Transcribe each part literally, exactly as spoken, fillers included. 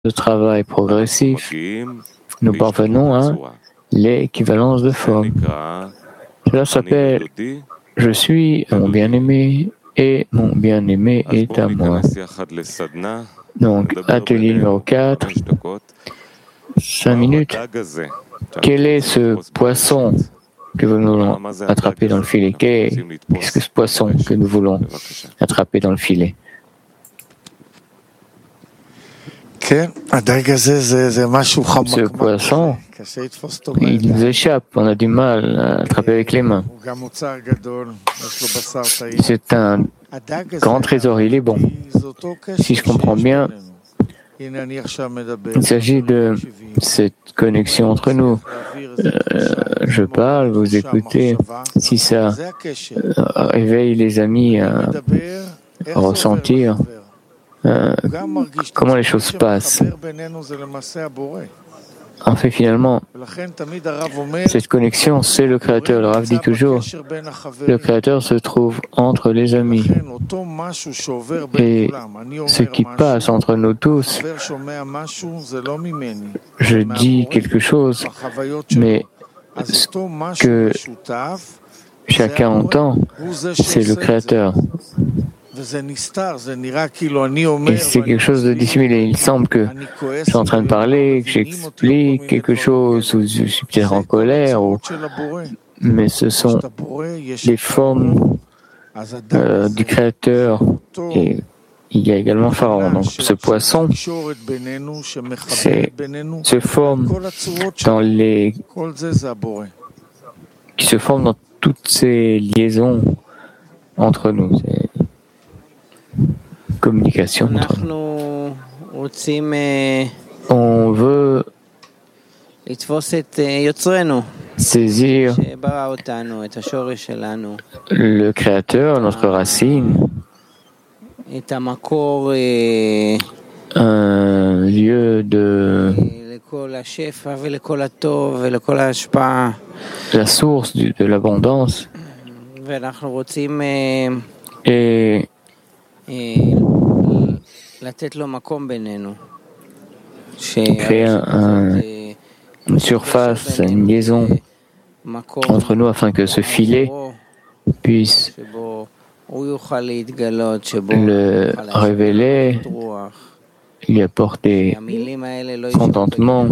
de travail progressif, nous parvenons à l'équivalence de forme. Cela s'appelle « Je suis mon bien-aimé et mon bien-aimé est à moi ». Donc, atelier numéro quatre, cinq minutes. Quel est ce poisson que nous voulons attraper dans le filet? Qu'est-ce que ce poisson que nous voulons attraper dans le filet? Ce poisson, il nous échappe, on a du mal à l'attraper avec les mains. C'est un grand trésor, il est bon. Si je comprends bien, il s'agit de cette connexion entre nous. Euh, je parle, vous écoutez. Si ça euh, réveille les amis à, à ressentir euh, comment les choses se passent. En fait, finalement, cette connexion, c'est le Créateur. Le Rav dit toujours, le Créateur se trouve entre les amis. Et ce qui passe entre nous tous, je dis quelque chose, mais ce que chacun entend, c'est le Créateur. Et c'est quelque chose de dissimulé. Il semble que je suis en train de parler, que j'explique quelque chose, ou je suis peut-être en colère, ou... mais ce sont les formes euh, du Créateur. Et il y a également Pharaon. Donc ce poisson c'est, se forme dans les... qui se forme dans toutes ces liaisons entre nous. C'est communication entre nous. On veut saisir le Créateur, notre racine, un lieu de la source de l'abondance, et créer un, un, une surface, une liaison entre nous afin que ce filet puisse le révéler, lui apporter contentement,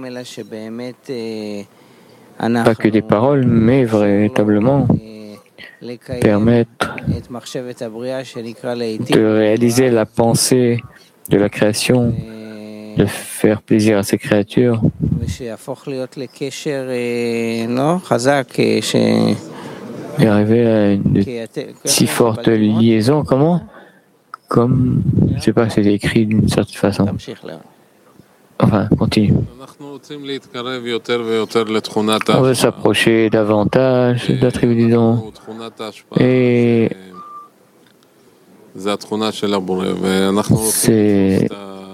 pas que des paroles, mais véritablement permettre de réaliser la pensée de la création, de faire plaisir à ces créatures, et arriver à une si forte liaison. Comment? Comme, je ne sais pas, c'est écrit d'une certaine façon. Enfin, continue. On veut s'approcher davantage de la tribu du don. Et c'est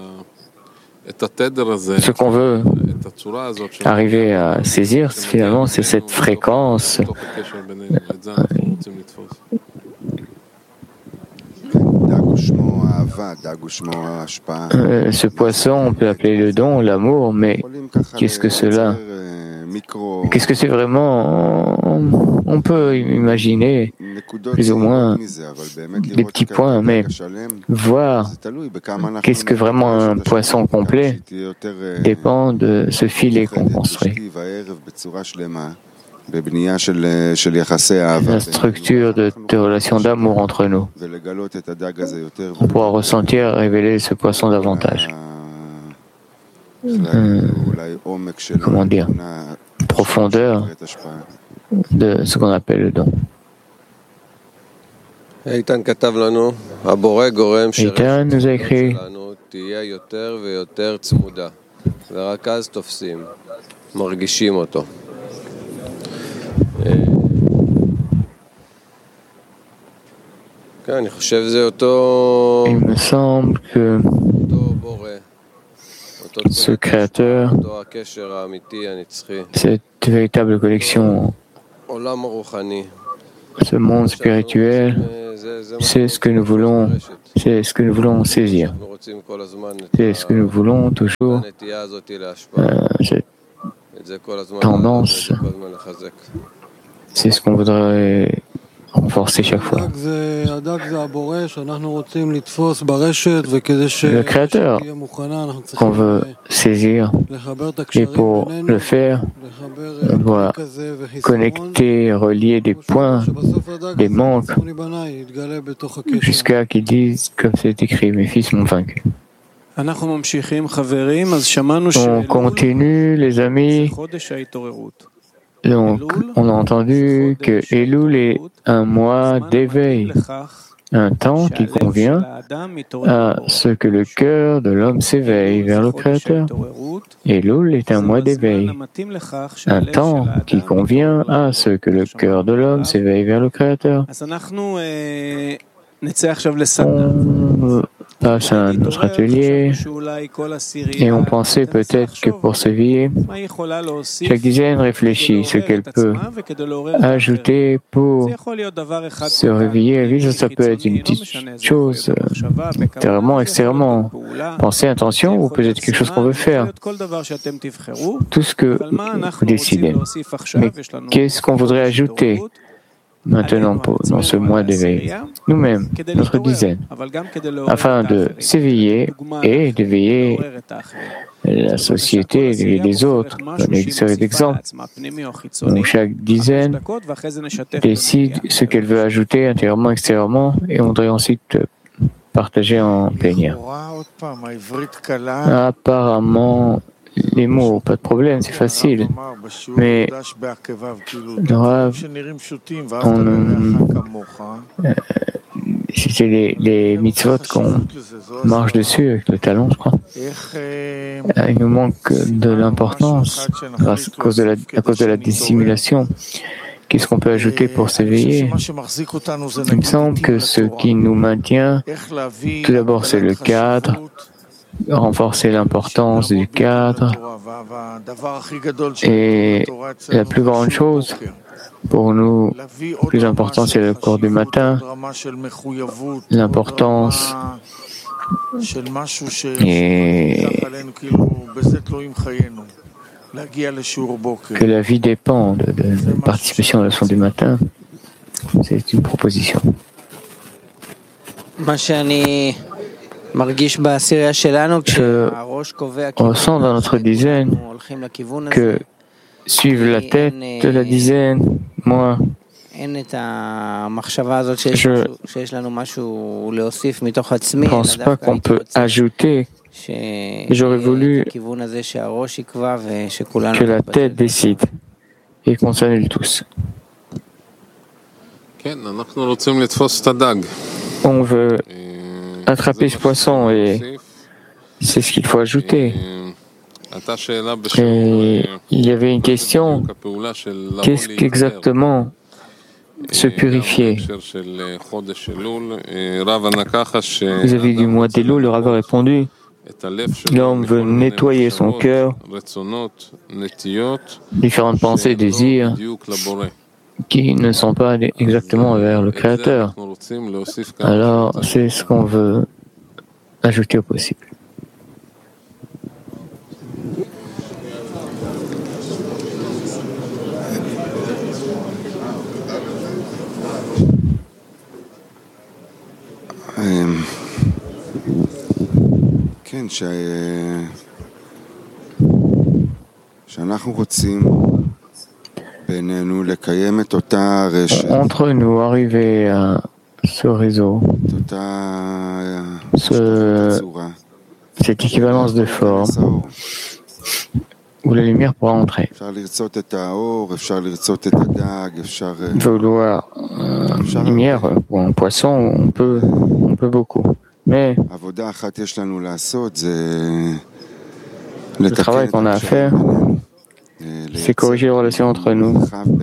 ce qu'on veut arriver à saisir, finalement, c'est cette fréquence. Euh, ce poisson, on peut l'appeler le don, l'amour, mais qu'est-ce que cela? Qu'est-ce que c'est vraiment? On peut imaginer plus ou moins des petits points, mais voir qu'est-ce que vraiment un poisson complet dépend de ce filet qu'on construit. La structure de, de relations d'amour entre nous. On pourra ressentir, révéler ce poisson davantage. Hum, comment dire, profondeur de ce qu'on appelle le don. Eitan nous a écrit il me semble que ce Créateur, cette véritable connexion ce monde spirituel, c'est ce que nous voulons, c'est ce que nous voulons saisir. C'est ce que nous voulons toujours, euh, cette tendance, c'est ce qu'on voudrait renforcer chaque fois. Le Créateur qu'on veut saisir, et pour le faire, on doit connecter, relier des points, des manques, jusqu'à qu'ils disent, comme c'est écrit, mes fils m'ont vaincu. On continue, les amis. Donc, on a entendu que Elul est un mois d'éveil, un temps qui convient à ce que le cœur de l'homme s'éveille vers le Créateur. Elul est un mois d'éveil, un temps qui convient à ce que le cœur de l'homme s'éveille vers le Créateur. On passe à notre atelier et on pensait peut-être que pour s'éveiller, chaque dizaine réfléchit ce qu'elle peut ajouter pour se réveiller. Ça peut être une petite chose, intérieurement, extérieurement. Pensée, intention, ou peut-être quelque chose qu'on veut faire. Tout ce que vous décidez. Mais qu'est-ce qu'on voudrait ajouter maintenant pour, dans ce mois d'éveil, nous-mêmes, notre dizaine, afin de s'éveiller et d'éveiller la société et les autres, donner une série d'exemples. Donc chaque dizaine décide ce qu'elle veut ajouter intérieurement, extérieurement, et on voudrait ensuite partager en plénière. Apparemment, les mots, pas de problème, c'est facile. Mais le Rav, on, euh, c'était les, les mitzvot qu'on marche dessus avec le talon, je crois. Il nous manque de l'importance à cause de la, à cause de la dissimulation. Qu'est-ce qu'on peut ajouter pour s'éveiller? Il me semble que ce qui nous maintient, tout d'abord, c'est le cadre. Renforcer l'importance du cadre. Et la plus grande chose pour nous, le plus important, c'est le cours du matin. L'importance et que la vie dépend de, de, de la participation à la leçon du matin. C'est une proposition. Je ressens dans notre dizaine que suivre la tête de la dizaine, moi, je ne pense pas qu'on peut ajouter. J'aurais voulu que la tête décide et qu'on s'annule tous. On veut attraper ce poisson et c'est ce qu'il faut ajouter. Et il y avait une question, qu'est-ce qu'exactement se purifier? Vis-à-vis du mois d'Elul, le Rav a répondu, l'homme veut nettoyer son cœur, différentes pensées, désirs, qui ne sont pas exactement vers le Créateur. Alors, c'est ce qu'on veut ajouter au possible. Entre nous, arriver à ce réseau, ce, cette équivalence de forme, où la lumière pourra entrer. Vouloir euh, une lumière ou un poisson, on peut, on peut beaucoup. Mais le travail qu'on a à faire, c'est corriger les relations entre nous,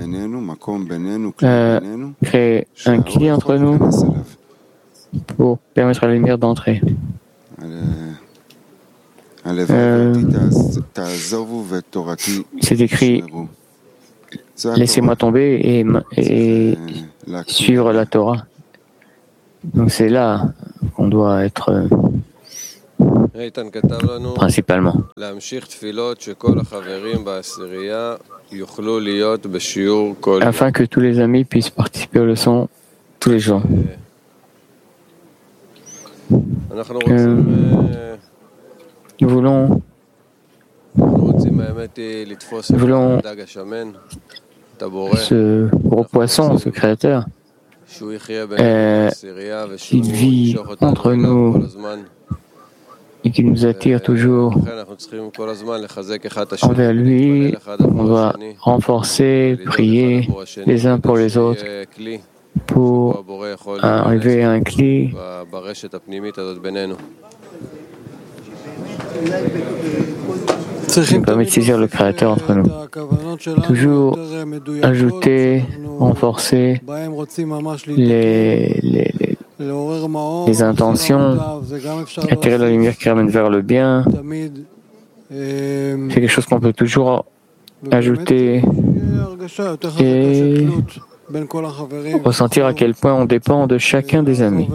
euh, créer un client entre nous pour permettre à la lumière d'entrer. Euh, c'est écrit laissez-moi tomber et, et suivre la Torah. Donc c'est là qu'on doit être principalement. Afin que tous les amis puissent participer aux leçons tous les jours. Euh, nous voulons, nous voulons ce gros poisson, ce créateur, euh, qui vit entre nous et qui nous attire toujours envers lui. On doit renforcer, prier les uns pour les autres pour arriver à un cli qui nous permet de saisir le Créateur entre nous. Toujours ajouter, renforcer les, les, les, les intentions, attirer la lumière qui ramène vers le bien. C'est quelque chose qu'on peut toujours ajouter et ressentir à quel point on dépend de chacun des amis,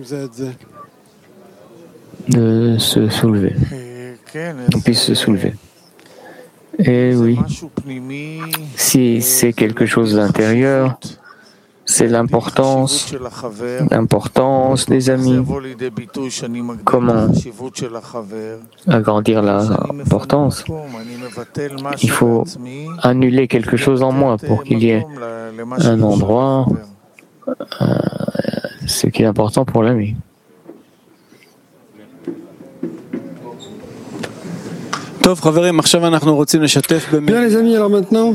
de se soulever, on puisse se soulever. Et oui, si c'est quelque chose d'intérieur, c'est l'importance, l'importance des amis. Comment agrandir l'importance? Il faut annuler quelque chose en moi pour qu'il y ait un endroit, euh, ce qui est important pour l'ami. Bien les amis, alors maintenant,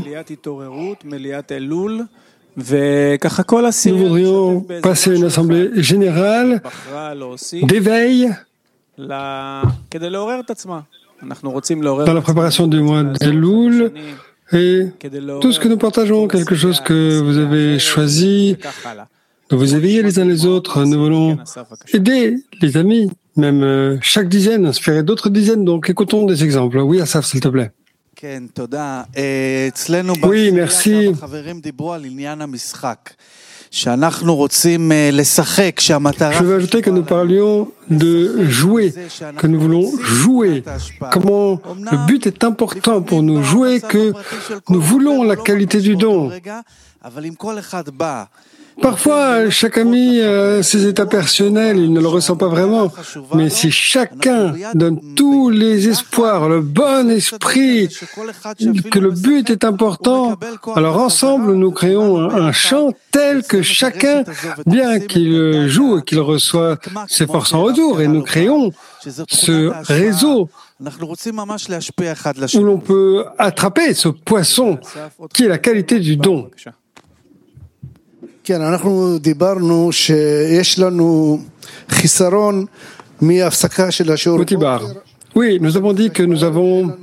nous voudrions passer à une assemblée générale d'éveil dans la préparation du mois d'Elul et tout ce que nous partageons, quelque chose que vous avez choisi de vous éveiller les uns les autres. Nous voulons aider les amis, même chaque dizaine, inspirer d'autres dizaines. Donc écoutons des exemples. Oui, Asaf, s'il te plaît. Oui, merci. Je veux ajouter que nous parlions de jouer, que nous voulons jouer. Comment le but est important pour nous jouer, que nous voulons la qualité du don. Parfois, chaque ami a ses états personnels, il ne le ressent pas vraiment. Mais si chacun donne tous les espoirs, le bon esprit, que le but est important, alors ensemble, nous créons un chant tel que chacun, bien qu'il joue et qu'il reçoit ses forces en retour, et nous créons ce réseau où l'on peut attraper ce poisson qui est la qualité du don. Motibar. Oui, nous avons dit que nous avons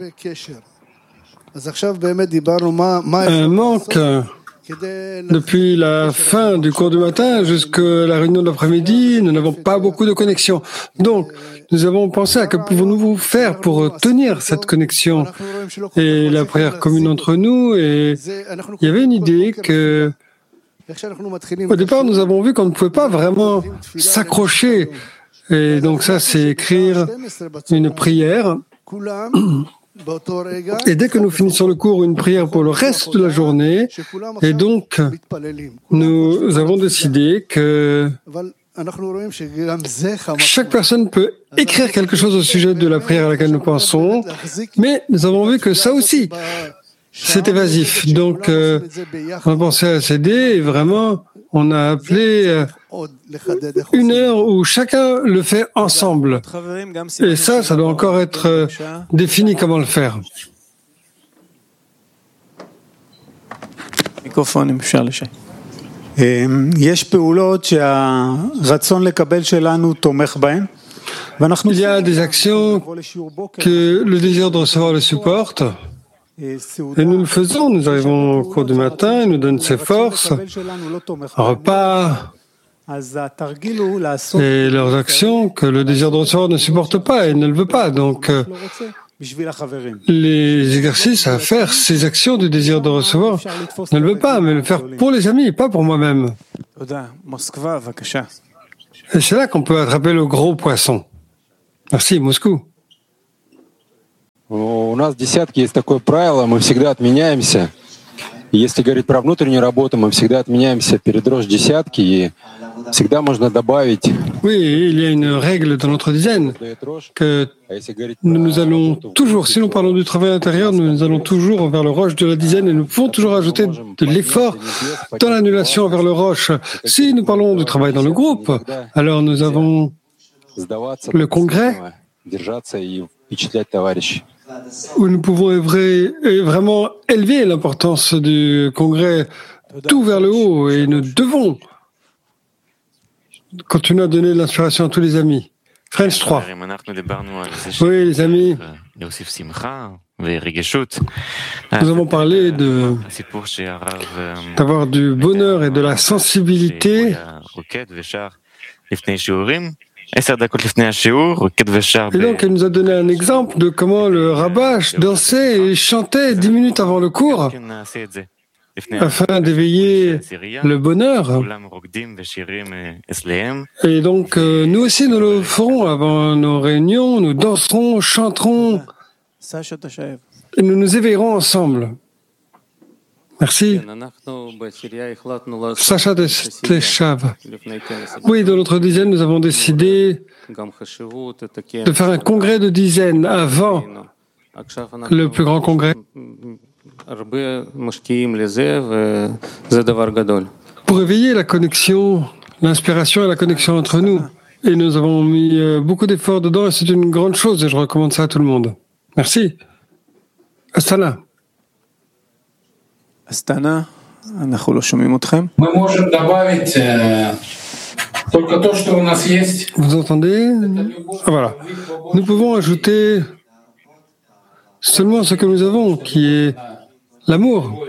un manque depuis la fin du cours du matin jusqu'à la réunion de l'après-midi. Nous n'avons pas beaucoup de connexion. Donc, nous avons pensé à que pouvons-nous faire pour tenir cette connexion et la prière commune entre nous. Et il y avait une idée que au départ, nous avons vu qu'on ne pouvait pas vraiment s'accrocher. Et donc ça, c'est écrire une prière. Et dès que nous finissons le cours, une prière pour le reste de la journée. Et donc, nous avons décidé que chaque personne peut écrire quelque chose au sujet de la prière à laquelle nous pensons. Mais nous avons vu que ça aussi, c'est évasif. Donc, euh, on a pensé à s'aider et vraiment, on a appelé euh, une heure où chacun le fait ensemble. Et ça, ça doit encore être euh, défini comment le faire. Il y a des actions que le désir de recevoir le supporte. Et nous le faisons, nous arrivons au cours du matin, il nous donne ses forces, un repas, et leurs actions que le désir de recevoir ne supporte pas et ne le veut pas. Donc, les exercices à faire, ces actions du désir de recevoir, ne le veux pas, mais le faire pour les amis, pas pour moi-même. Et c'est là qu'on peut attraper le gros poisson. Merci, Moscou. У нас в десятке есть такое правило, мы всегда отменяемся. Если говорить про внутреннюю работу, мы всегда отменяемся перед рош десятки, и всегда можно добавить. Oui, il y a une règle dans notre dizaine que nous allons toujours, si nous parlons du travail intérieur, nous allons toujours vers le roche de la dizaine et nous pouvons toujours ajouter de l'effort dans l'annulation vers le roche. Si nous parlons du travail dans le groupe, alors nous avons le congrès où nous pouvons œuvrer, vraiment élever l'importance du congrès tout vers le haut et nous devons continuer à donner de l'inspiration à tous les amis. French trois. Oui, les amis. Nous avons parlé de, d'avoir du bonheur et de la sensibilité. Et donc, elle nous a donné un exemple de comment le Rabash dansait et chantait dix minutes avant le cours afin d'éveiller le bonheur. Et donc, euh, nous aussi, nous le ferons avant nos réunions, nous danserons, chanterons, et nous nous éveillerons ensemble. Merci. Sacha Teshav. Oui, dans notre dizaine, nous avons décidé de faire un congrès de dizaines avant le plus grand congrès. Pour éveiller la connexion, l'inspiration et la connexion entre nous. Et nous avons mis beaucoup d'efforts dedans et c'est une grande chose et je recommande ça à tout le monde. Merci. Astana. Astana, אנחנו לא שומעים אתכם. Мы можем добавить только то, что у нас есть. Vous entendez? Voilà. Nous pouvons ajouter seulement ce que nous avons, qui est l'amour.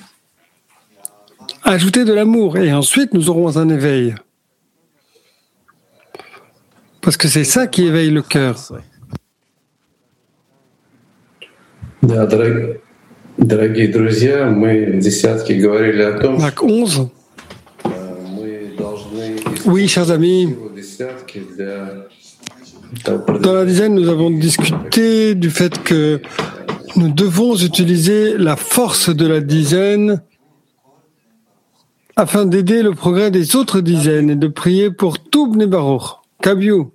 Ajouter de l'amour et ensuite nous aurons un éveil. Parce que c'est ça qui éveille le cœur. Да, дорогие, дорогие друзья, мы в десятке говорили о том, что мы должны oui, chers amis, dans la dizaine, nous avons discuté du fait que nous devons utiliser la force de la dizaine afin d'aider le progrès des autres dizaines et de prier pour tout Bnei Baruch. Kabiou.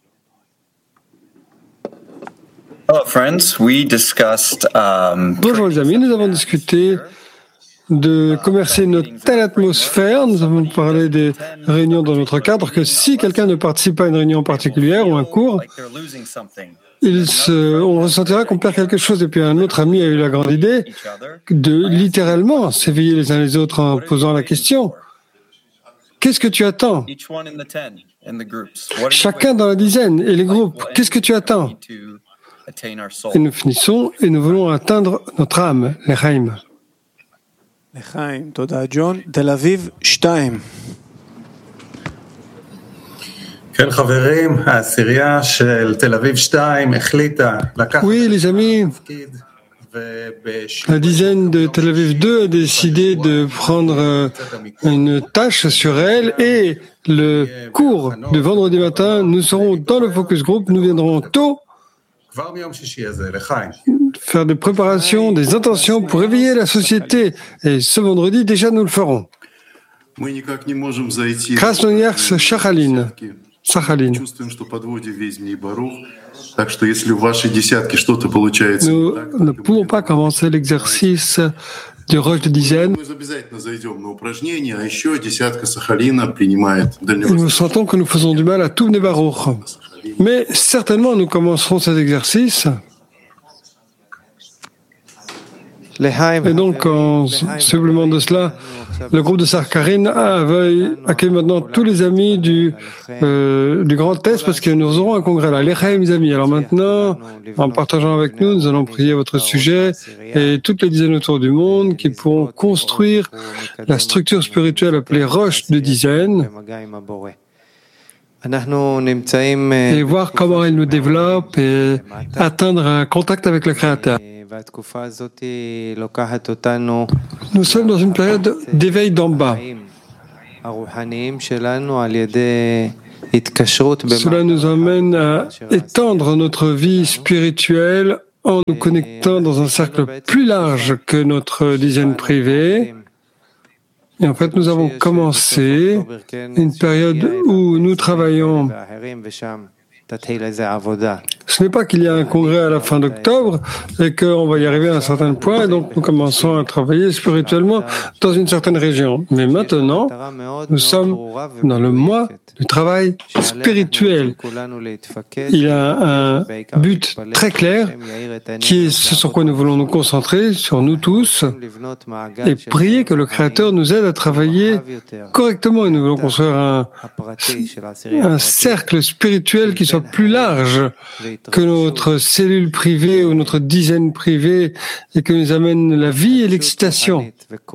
Hello, friends. We discussed, um, Bonjour les amis, nous avons discuté de commercer une telle atmosphère, nous avons parlé des réunions dans notre cadre, que si quelqu'un ne participe à une réunion particulière ou un cours, il se, on ressentira qu'on perd quelque chose. Et puis un autre ami a eu la grande idée de littéralement s'éveiller les uns les autres en posant la question. Qu'est-ce que tu attends? Chacun dans la dizaine et les groupes, qu'est-ce que tu attends? Et nous finissons et nous voulons atteindre notre âme, l'Echaim. L'Echaim, Toda John, Tel Aviv deux. Oui, les amis, la dizaine de Tel Aviv deux a décidé de prendre une tâche sur elle et le cours de vendredi matin, nous serons dans le focus group, nous viendrons tôt faire des préparations, des intentions pour éveiller la société. Et ce vendredi, déjà, nous le ferons. Krasnoyarsk, Shachalin. Sachalin. Nous ne pouvons pas commencer l'exercice du roche de dizaine. Et nous sentons que nous faisons du mal à tout Bnei Baruch. Mais certainement, nous commencerons cet exercice. Et donc, en supplément de cela, le groupe de Sarkarine accueille maintenant tous les amis du, euh, du Grand Est parce que nous aurons un congrès là. L'Echaim, mes amis. Alors maintenant, en partageant avec nous, nous allons prier votre sujet et toutes les dizaines autour du monde qui pourront construire la structure spirituelle appelée roche de dizaines et voir comment il nous développe et atteindre un contact avec le Créateur. Nous sommes dans une période d'éveil d'en bas. Cela nous amène à étendre notre vie spirituelle en nous connectant dans un cercle plus large que notre dizaine privée. Et en fait, nous avons commencé une période où nous travaillons. Ce n'est pas qu'il y a un congrès à la fin d'octobre et qu'on va y arriver à un certain point, et donc nous commençons à travailler spirituellement dans une certaine région. Mais maintenant, nous sommes dans le mois du travail spirituel. Il y a un but très clair qui est ce sur quoi nous voulons nous concentrer, sur nous tous, et prier que le Créateur nous aide à travailler correctement. Et nous voulons construire un, un cercle spirituel qui soit plus large que notre cellule privée ou notre dizaine privée et que nous amène la vie et l'excitation.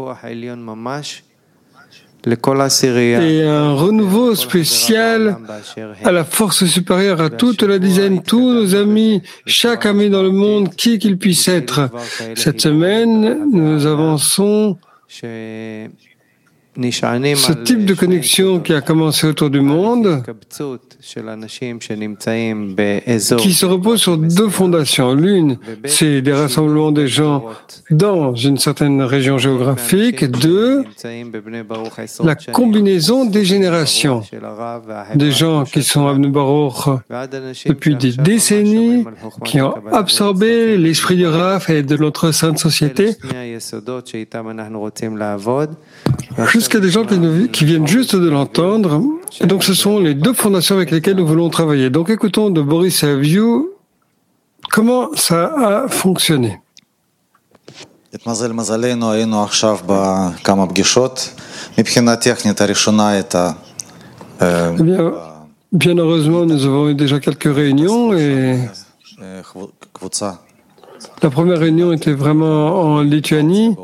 Et un renouveau spécial à la force supérieure, à toute la dizaine, tous nos amis, chaque ami dans le monde, qui qu'il puisse être. Cette semaine, nous avançons ce type de connexion qui a commencé autour du monde, qui se repose sur deux fondations. L'une, c'est des rassemblements des gens dans une certaine région géographique. Deux, la combinaison des générations. Des gens qui sont à Bnei Baruch depuis des décennies, qui ont absorbé l'esprit du Rav et de notre sainte société, jusqu'à des gens qui, nous, qui viennent juste de l'entendre. Et donc, ce sont les deux fondations avec lesquelles nous voulons travailler. Donc, écoutons de Boris Saviou comment ça a fonctionné. Eh bien, bien heureusement, nous avons eu déjà quelques réunions et la première réunion était vraiment en Lituanie.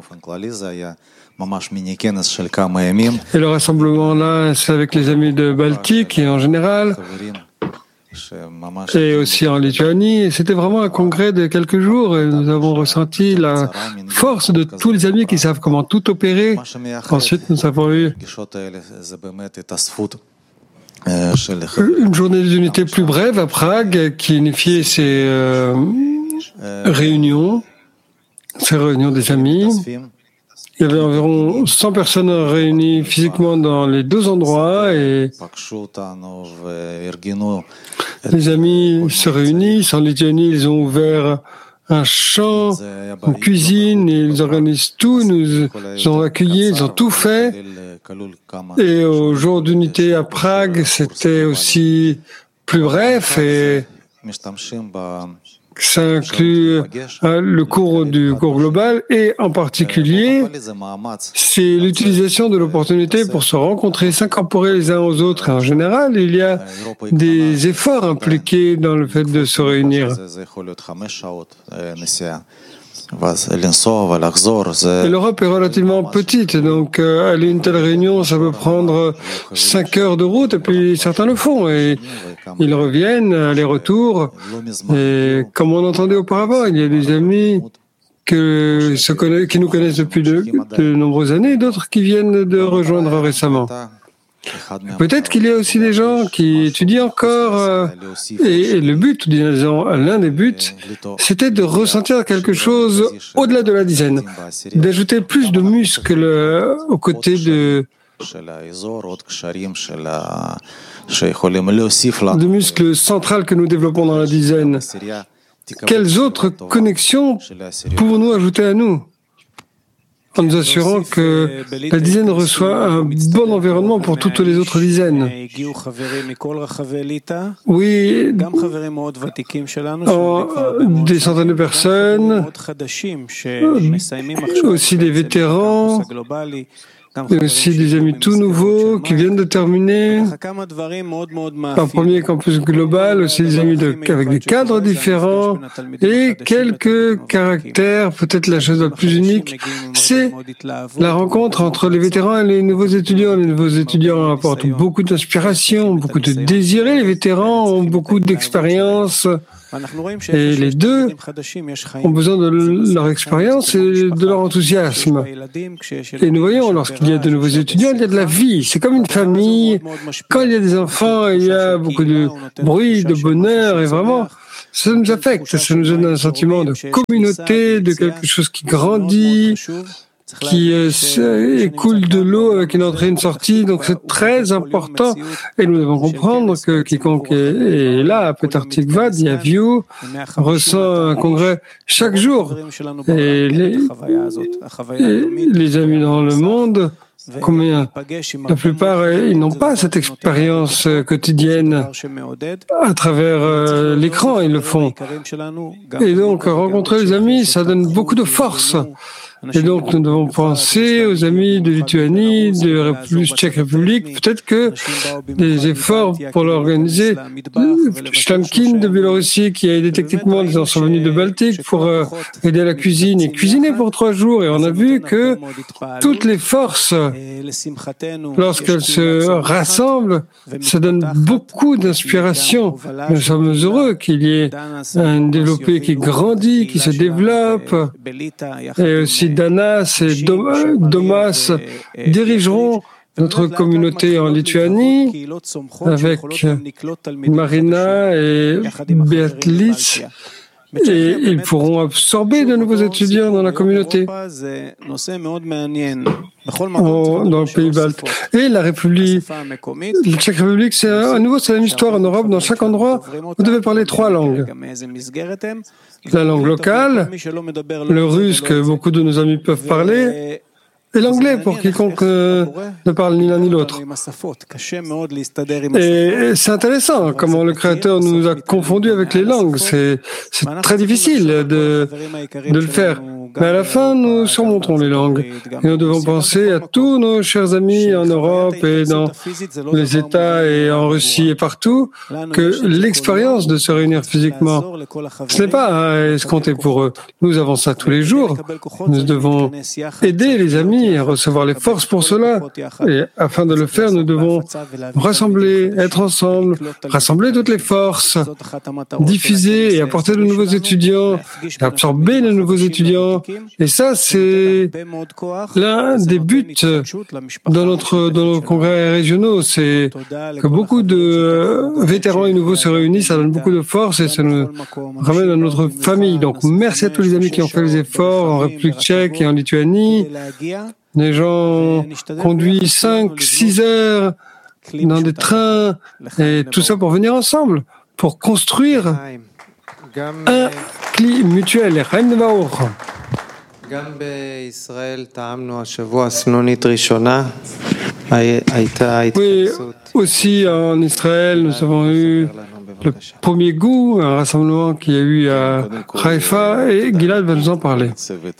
Et le rassemblement là, c'est avec les amis de Baltique et en général, et aussi en Lituanie. Et c'était vraiment un congrès de quelques jours et nous avons ressenti la force de tous les amis qui savent comment tout opérer. Ensuite, nous avons eu une journée d'unité plus brève à Prague qui unifiait ces euh, réunions, ces réunions des amis. Il y avait environ cent personnes réunies physiquement dans les deux endroits et les amis se réunissent. En Lituanie, ils ont ouvert un champ, une cuisine, et ils organisent tout, nous ont accueillis, ils ont tout fait. Et au jour d'unité à Prague, c'était aussi plus bref et ça inclut euh, le cours du cours global et en particulier, c'est l'utilisation de l'opportunité pour se rencontrer, s'incorporer les uns aux autres. Et en général, il y a des efforts impliqués dans le fait de se réunir. Et l'Europe est relativement petite, donc euh, aller à une telle réunion, ça peut prendre cinq heures de route, et puis certains le font, et ils reviennent, aller-retour, et comme on entendait auparavant, il y a des amis que se connaissent, qui nous connaissent depuis de, de nombreuses années, et d'autres qui viennent de rejoindre récemment. Peut-être qu'il y a aussi des gens qui étudient encore, euh, et, et le but, disons, l'un des buts, c'était de ressentir quelque chose au-delà de la dizaine, d'ajouter plus de muscles euh, aux côtés de, de muscles centrales que nous développons dans la dizaine. Quelles autres connexions pouvons-nous ajouter à nous ? En nous assurant que la dizaine reçoit un bon environnement pour toutes les autres dizaines. Oui, en, des centaines de personnes, aussi des vétérans, et aussi des amis tout nouveaux qui viennent de terminer un premier campus global, aussi des amis de, avec des cadres différents et quelques caractères. Peut-être la chose la plus unique, c'est la rencontre entre les vétérans et les nouveaux étudiants. Les nouveaux étudiants apportent beaucoup d'inspiration, beaucoup de désir, et les vétérans ont beaucoup d'expérience. Et les deux ont besoin de leur expérience et de leur enthousiasme. Et nous voyons, lorsqu'il y a de nouveaux étudiants, il y a de la vie. C'est comme une famille. Quand il y a des enfants, il y a beaucoup de bruit, de bonheur, et vraiment, ça nous affecte. Ça nous donne un sentiment de communauté, de quelque chose qui grandit, qui euh, écoule de l'eau avec une entrée et une sortie. Donc c'est très important. Et nous devons comprendre que quiconque est, est là, à Petar Tikva, Diaview, ressent un congrès chaque jour. Et les, et les amis dans le monde, combien? La plupart, ils n'ont pas cette expérience quotidienne à travers euh, l'écran, ils le font. Et donc, rencontrer les amis, ça donne beaucoup de force. Et donc, nous devons penser aux amis de Lituanie, de République, Tchèque République. Peut-être que des efforts pour l'organiser. Shlamkin de Biélorussie, qui a aidé techniquement, ils sont venus de Baltique pour euh, aider à la cuisine et cuisiner pour trois jours. Et on a vu que toutes les forces, lorsqu'elles se rassemblent, ça donne beaucoup d'inspiration. Nous sommes heureux qu'il y ait un développé qui grandit, qui se développe, et aussi Danas et Domas dirigeront notre communauté en Lituanie avec Marina et Beatlis, et ils pourront absorber de nouveaux étudiants dans la communauté dans le pays balte. Et la République, la Tchèque République, c'est à nouveau c'est la même histoire en Europe. Dans chaque endroit, vous devez parler trois langues. La langue locale, le russe que beaucoup de nos amis peuvent parler, et l'anglais pour quiconque euh, ne parle ni l'un ni l'autre. Et c'est intéressant comment le Créateur nous a confondus avec les langues. C'est, c'est très difficile de, de le faire. Mais à la fin, nous surmontons les langues. Et nous devons penser à tous nos chers amis en Europe et dans les États et en Russie et partout, que l'expérience de se réunir physiquement, ce n'est pas à escompter pour eux. Nous avons ça tous les jours. Nous devons aider les amis à recevoir les forces pour cela. Et afin de le faire, nous devons rassembler, être ensemble, rassembler toutes les forces, diffuser et apporter de nouveaux étudiants, absorber de nouveaux étudiants. Et ça, c'est l'un des buts dans notre, dans nos congrès régionaux, c'est que beaucoup de vétérans et nouveaux se réunissent, ça donne beaucoup de force et ça nous ramène à notre famille. Donc, merci à tous les amis qui ont fait les efforts en République tchèque et en Lituanie. Les gens conduisent cinq, six heures dans des trains et tout ça pour venir ensemble, pour construire un cli mutuel. Et Chaim Nevaor. Oui, aussi en Israël, nous avons eu le premier goût, un rassemblement qu'il y a eu à Haïfa, et Gilad va nous en parler.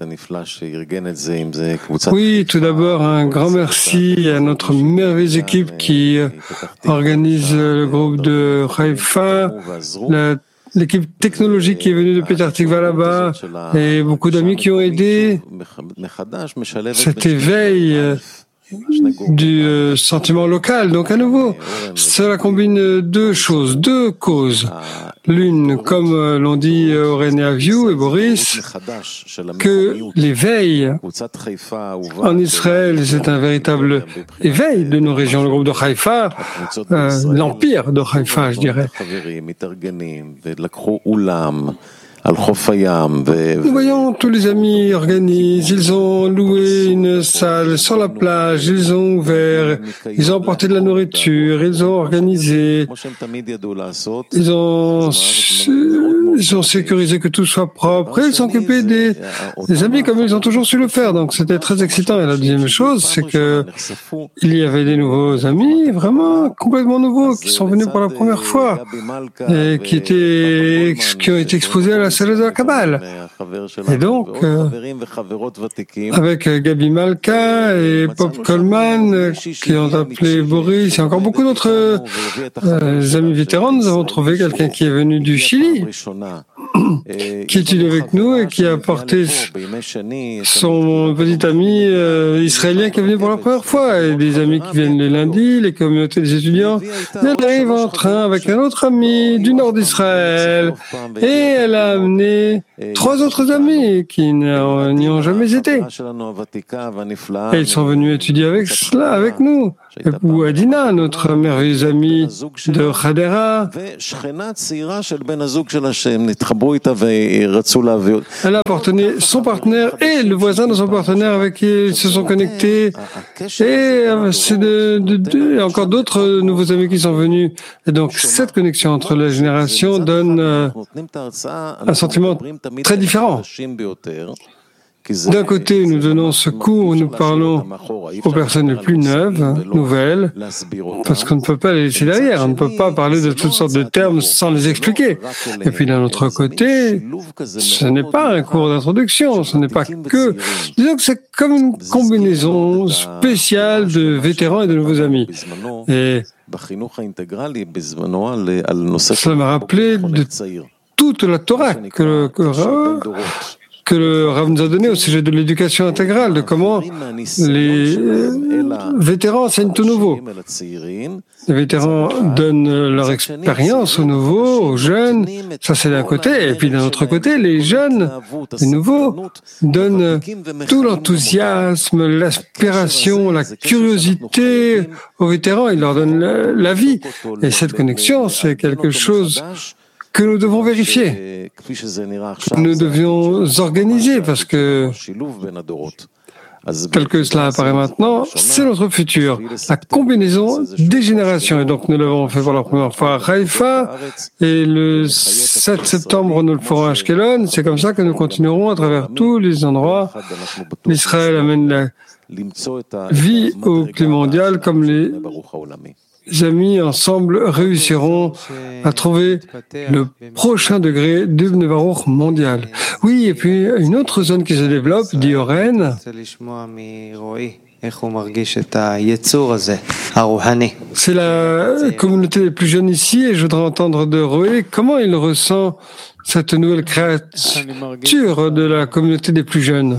Oui, tout d'abord, un grand merci à notre merveilleuse équipe qui organise le groupe de Haïfa, la l'équipe technologique qui est venue de Petar Tikva là-bas et beaucoup d'amis qui ont aidé cet éveil du euh, sentiment local. Donc à nouveau, cela combine deux choses, deux causes. L'une, comme euh, l'ont dit Oren Aviou et Boris, que l'éveil en Israël, c'est un véritable éveil de nos régions. Le groupe de Haïfa, euh, l'empire de Haïfa, je dirais. Nous voyons tous les amis organisent, ils ont loué une salle sur la plage, ils ont ouvert, ils ont apporté de la nourriture, ils ont organisé, ils ont, ils ont sécurisé que tout soit propre, et ils sont occupés des, des amis comme ils ont toujours su le faire, donc c'était très excitant. Et la deuxième chose, c'est que il y avait des nouveaux amis, vraiment complètement nouveaux, qui sont venus pour la première fois, et qui étaient, qui ont été exposés à la sagesse de la Kabbale. Et donc, euh, avec Gabi Malka et Bob Coleman, qui ont appelé Boris, et encore beaucoup d'autres euh, amis vétérans, nous avons trouvé quelqu'un qui est venu du Chili, qui étudie avec nous et qui a apporté son petit ami euh, israélien qui est venu pour la première fois, et des amis qui viennent les lundis, les communautés des étudiants. Elle arrive en train avec un autre ami du nord d'Israël, et elle a amené trois autres amis qui n'y ont jamais été. Et ils sont venus étudier avec cela, avec nous. Ou Adina, notre merveilleuse amie de Hadera. Elle a appartenu son partenaire et le voisin de son partenaire avec qui ils se sont connectés. Et c'est de, de, de, et encore d'autres nouveaux amis qui sont venus. Et donc, cette connexion entre les générations donne euh, un sentiment très différent. D'un côté, nous donnons ce cours où nous parlons aux personnes les plus neuves, nouvelles, parce qu'on ne peut pas les laisser derrière, on ne peut pas parler de toutes sortes de termes sans les expliquer. Et puis d'un autre côté, ce n'est pas un cours d'introduction, ce n'est pas que... Disons que c'est comme une combinaison spéciale de vétérans et de nouveaux amis. Et cela m'a rappelé de toute la Torah que... que que le Rav nous a donné au sujet de l'éducation intégrale, de comment les vétérans enseignent aux nouveaux. Les vétérans donnent leur expérience aux nouveaux, aux jeunes, ça c'est d'un côté, et puis d'un autre côté, les jeunes, les nouveaux, donnent tout l'enthousiasme, l'aspiration, la curiosité aux vétérans, ils leur donnent la, la vie. Et cette connexion, c'est quelque chose que nous devons vérifier, que nous devions organiser, parce que, tel que cela apparaît maintenant, c'est notre futur, la combinaison des générations. Et donc nous l'avons fait pour la première fois à Haïfa, et le sept septembre nous le ferons à Ashkelon. C'est comme ça que nous continuerons à travers tous les endroits. L'Israël amène la vie au climat mondial, comme les Les amis ensemble réussiront à trouver le prochain degré du Bnei Baruch mondial. Oui, et puis une autre zone qui se développe, dit Oren, c'est la communauté des plus jeunes ici, et je voudrais entendre de Roé comment il ressent cette nouvelle créature de la communauté des plus jeunes.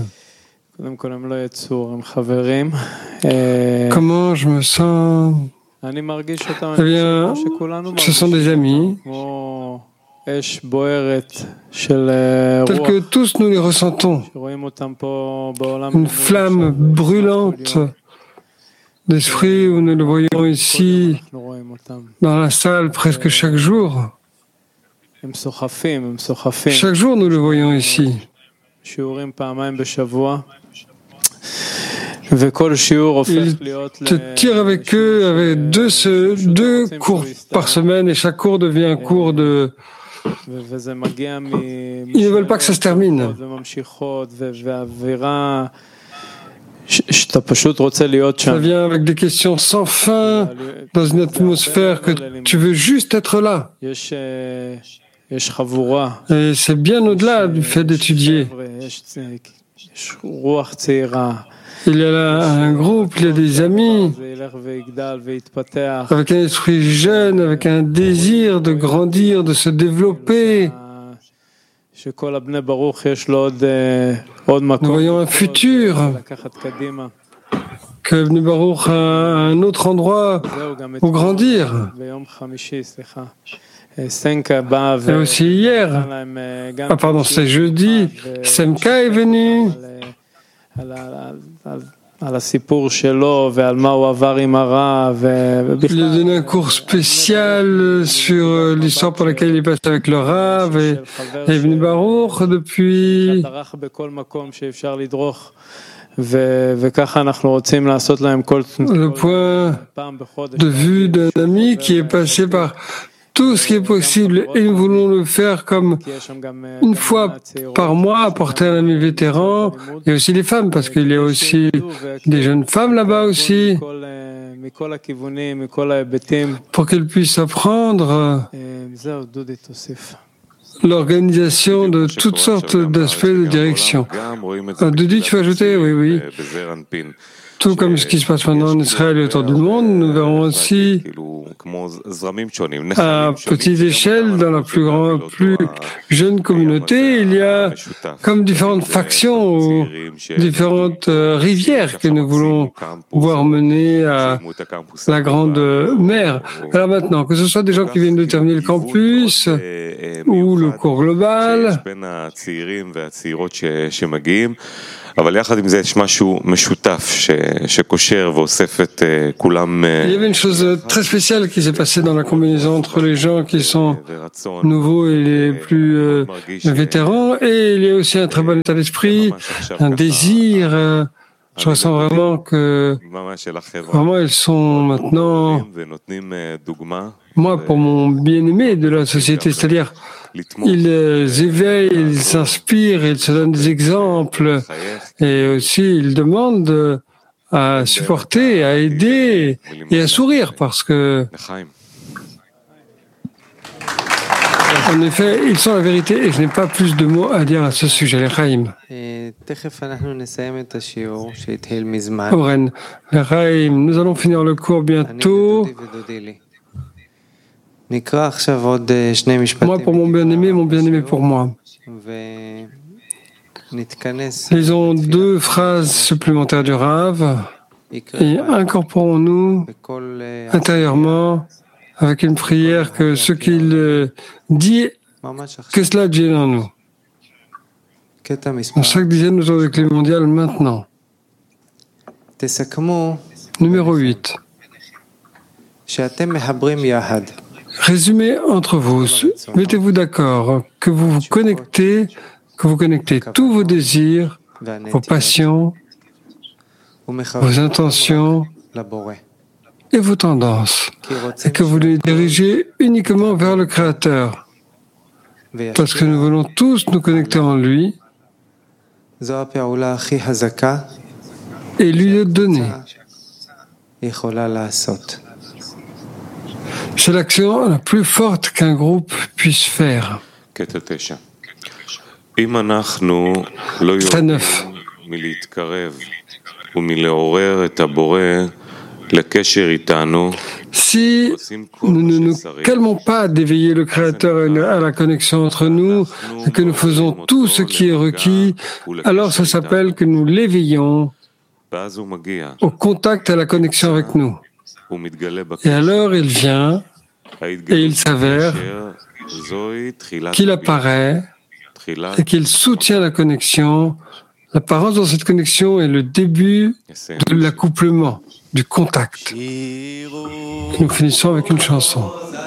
Comment je me sens? Eh bien, ce sont des amis, tels que tous nous les ressentons. Une flamme brûlante d'esprit où nous le voyons ici, dans la salle, presque chaque jour. Chaque jour, nous le voyons ici. Ils te tirent avec eux avec deux, deux cours par semaine, et chaque cours devient un cours de... Ils ne veulent pas que ça se termine. Ça vient avec des questions sans fin, dans une atmosphère que tu veux juste être là. Et c'est bien au-delà du fait d'étudier. Il y a là un groupe, il y a des amis, avec un esprit jeune, avec un désir de grandir, de se développer. Nous voyons un futur, que Bnei Baruch a un autre endroit où grandir. Et aussi hier, ah pardon, c'est jeudi, Semka est venu. Il a donné un cours spécial sur l'histoire pour laquelle il est passé avec le Rav et Bnei Baruch depuis. Le point de vue d'un ami qui est passé par tout ce qui est possible, et nous voulons le faire comme une fois par mois, apporter un ami vétéran, et aussi les femmes, parce qu'il y a aussi des jeunes femmes là-bas aussi, pour qu'elles puissent apprendre. l'organisation de toutes sortes d'aspects de direction. Dodi, tu veux ajouter? Oui, oui. Tout comme ce qui se passe maintenant en Israël et autour du monde, nous verrons aussi à petite échelle, dans la plus grande, plus jeune communauté, il y a comme différentes factions ou différentes euh, rivières que nous voulons voir mener à la grande mer. Alors maintenant, que ce soit des gens qui viennent de terminer le campus ou le cours global, אבל יחד עם זה יש משהו משותף שקושר ואוסף את כולם. Il y avait une chose très spéciale qui s'est passée dans la combinaison entre les gens qui sont nouveaux et les plus euh, vétérans, et il y a aussi un très bon état d'esprit, un désir. Euh, je ressens vraiment que vraiment ils sont maintenant, moi pour mon bien-aimé de la société, c'est-à-dire ils éveillent, ils s'inspirent, ils se donnent des exemples, et aussi ils demandent à supporter, à aider et à sourire, parce que en effet, ils sont la vérité, et je n'ai pas plus de mots à dire à ce sujet. Les Chaim. Oren, les Chaim, nous allons finir le cours bientôt. Moi pour mon bien-aimé, mon bien-aimé pour moi. Lisons deux phrases supplémentaires du Rav et incorporons-nous intérieurement avec une prière que ce qu'il dit, que cela devienne en nous. En chaque dizaine autour du climat mondial maintenant. Numéro huit. Résumez entre vous, mettez-vous d'accord, que vous vous connectez, que vous connectez tous vos désirs, vos passions, vos intentions et vos tendances, et que vous les dirigez uniquement vers le Créateur, parce que nous voulons tous nous connecter en lui et lui le donner. C'est l'action la plus forte qu'un groupe puisse faire. neuf. Si nous ne nous calmons pas d'éveiller le Créateur à la connexion entre nous et que nous faisons tout ce qui est requis, alors ça s'appelle que nous l'éveillons au contact, à la connexion avec nous. Et alors il vient et il s'avère qu'il apparaît et qu'il soutient la connexion. L'apparence dans cette connexion est le début de l'accouplement, du contact. Nous finissons avec une chanson.